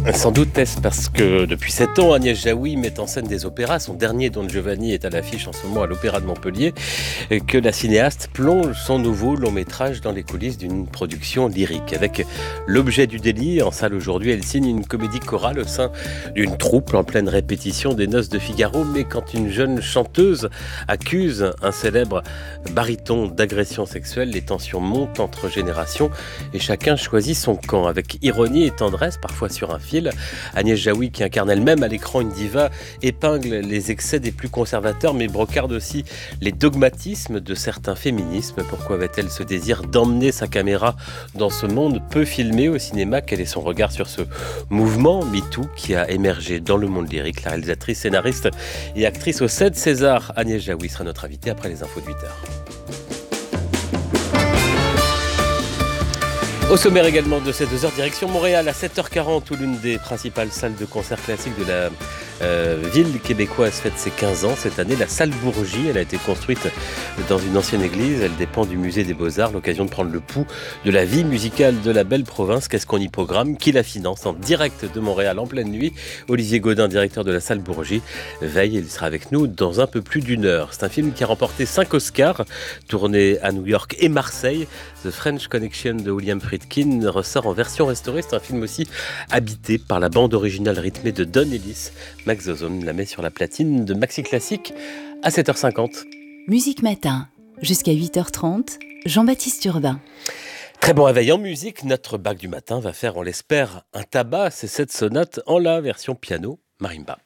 Sans doute est-ce parce que depuis 7 ans, Agnès Jaoui met en scène des opéras. Son dernier Don Giovanni est à l'affiche en ce moment à l'Opéra de Montpellier, et que la cinéaste plonge son nouveau long métrage dans les coulisses d'une production lyrique. Avec L'objet du délit en salle aujourd'hui, elle signe une comédie chorale au sein d'une troupe en pleine répétition des Noces de Figaro. Mais quand une jeune chanteuse accuse un célèbre baryton d'agression sexuelle, les tensions montent entre générations et chacun choisit son camp. Avec ironie et tendresse, parfois sur un fil, Agnès Jaoui, qui incarne elle-même à l'écran une diva, épingle les excès des plus conservateurs, mais brocarde aussi les dogmatismes de certains féminismes. Pourquoi avait-elle ce désir d'emmener sa caméra dans ce monde peu filmé au cinéma? Quel est son regard sur ce mouvement MeToo qui a émergé dans le monde lyrique? La réalisatrice, scénariste et actrice au 7 César, Agnès Jaoui, sera notre invitée après les infos de 8h. Au sommaire également de ces 2 heures, direction Montréal à 7h40, où l'une des principales salles de concert classiques de la ville québécoise fête ses 15 ans. Cette année, la salle Bourgie, elle a été construite dans une ancienne église. Elle dépend du musée des Beaux-Arts. L'occasion de prendre le pouls de la vie musicale de la belle province. Qu'est-ce qu'on y programme? Qui la finance? En direct de Montréal en pleine nuit, Olivier Gaudin, directeur de la salle Bourgie, veille. Il sera avec nous dans un peu plus d'une heure. C'est un film qui a remporté 5 Oscars, tourné à New York et Marseille. The French Connection de William Friedkin ressort en version restaurée. C'est un film aussi habité par la bande originale rythmée de Don Ellis. Max Ozone la met sur la platine de Maxi Classique à 7h50. Musique Matin, jusqu'à 8h30, Jean-Baptiste Urbain. Très bon réveil en musique. Notre bac du matin va faire, on l'espère, un tabac. C'est cette sonate en la version piano marimba.